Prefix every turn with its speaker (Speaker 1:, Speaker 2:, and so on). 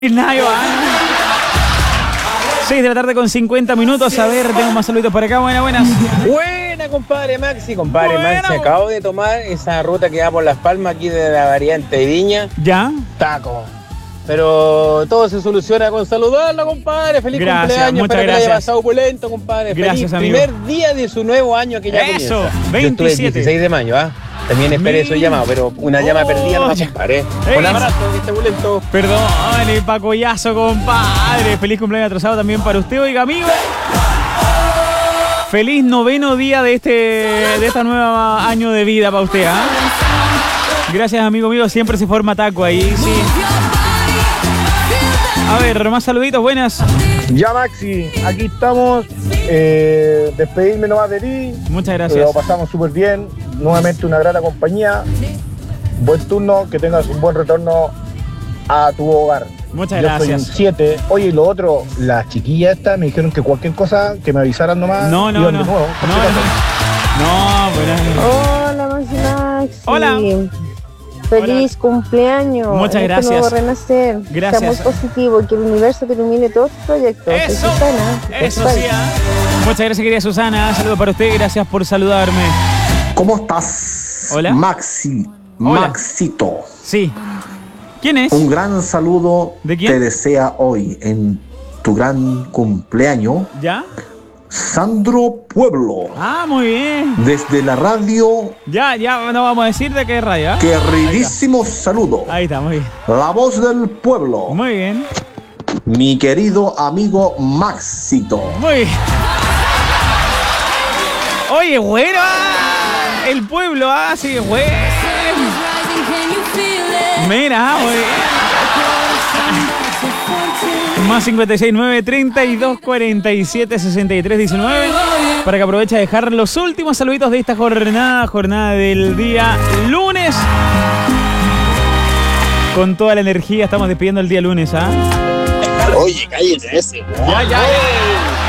Speaker 1: Nayo, 6 de la tarde con 50 minutos. A ver, tengo más saluditos por acá. Buenas.
Speaker 2: Buena, compadre Maxi. Compadre
Speaker 1: Buena.
Speaker 2: Maxi, acabo de tomar esa ruta que va por Las Palmas, aquí de la variante de Viña.
Speaker 1: ¿Ya?
Speaker 2: Taco. Pero todo se soluciona con saludarlo, compadre. Feliz
Speaker 1: Gracias,
Speaker 2: cumpleaños.
Speaker 1: muchas
Speaker 2: Espero que lo haya
Speaker 1: gracias.
Speaker 2: pasado opulento, compadre.
Speaker 1: Gracias,
Speaker 2: Feliz
Speaker 1: amigo.
Speaker 2: primer día de su nuevo año que ya
Speaker 1: Eso,
Speaker 2: comienza.
Speaker 1: 27.
Speaker 2: Yo estuve el 16 de mayo, ¿ah? También esperé su llamado, pero una llama perdida no va a compadre. Un abrazo, que esté opulento.
Speaker 1: Perdón, Pacoyazo, compadre. Feliz cumpleaños atrasado también para usted, oiga, amigo. Feliz 9º día de esta nueva año de vida para usted, ¿ah? Gracias, amigo mío. Siempre se forma taco ahí, sí. A ver, más saluditos, buenas.
Speaker 3: Ya, Maxi, aquí estamos. Despedirme nomás de ti.
Speaker 1: Muchas gracias.
Speaker 3: Lo pasamos súper bien. Nuevamente una grata compañía. Buen turno, que tengas un buen retorno a tu hogar.
Speaker 1: Muchas
Speaker 3: Yo
Speaker 1: gracias.
Speaker 3: soy un 7. Oye, y lo otro, las chiquillas estas me dijeron que cualquier cosa, que me avisaran nomás.
Speaker 1: No.
Speaker 3: iban de nuevo.
Speaker 4: Hola, Maxi.
Speaker 1: Hola.
Speaker 4: Feliz cumpleaños.
Speaker 1: Muchas
Speaker 4: en
Speaker 1: gracias.
Speaker 4: Este nuevo renacer.
Speaker 1: Gracias.
Speaker 4: Seamos positivos y que el universo te ilumine todos tus proyectos. Soy
Speaker 1: Eso,
Speaker 4: Susana.
Speaker 1: eso sí. Muchas gracias, querida Susana. Saludos para usted. Gracias por saludarme.
Speaker 5: ¿Cómo estás?
Speaker 1: Hola.
Speaker 5: Maxi,
Speaker 1: Hola.
Speaker 5: Maxito.
Speaker 1: Sí. ¿Quién es?
Speaker 5: Un gran saludo
Speaker 1: ¿De quién?
Speaker 5: te desea hoy en tu gran cumpleaños
Speaker 1: ¿Ya?
Speaker 5: Sandro Pueblo.
Speaker 1: Ah, muy bien.
Speaker 5: Desde la radio,
Speaker 1: Ya, no vamos a decir de qué radio. ¿Ah?
Speaker 5: queridísimo saludo.
Speaker 1: Ahí está, muy bien.
Speaker 5: La voz del pueblo.
Speaker 1: Muy bien.
Speaker 5: Mi querido amigo Maxito.
Speaker 1: Muy bien. Oye, bueno. El pueblo, sí, bueno. Mira, muy bien. Más 569 32 47 63 19 para que aproveche de dejar los últimos saluditos de esta jornada del día lunes. Con toda la energía estamos despidiendo el día lunes, ¿ah?
Speaker 6: Oye, cállate ese,
Speaker 1: Ya.